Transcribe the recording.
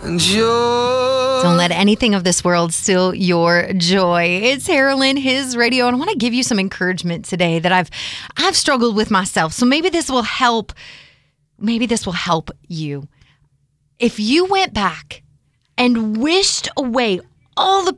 joy. Don't let anything of this world steal your joy. It's Harlan, his radio, and I want to give you some encouragement today that I've struggled with myself. So maybe this will help. Maybe this will help you. If you went back and wished away all the